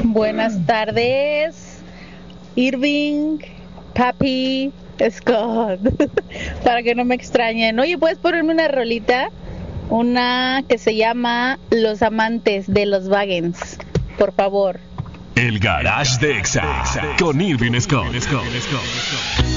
Buenas tardes, Irving, Papi, Scott, para que no me extrañen. Oye, ¿puedes ponerme una rolita? Una que se llama Los Amantes de los Wagens, por favor. El Garage de Exa con Irving Scott.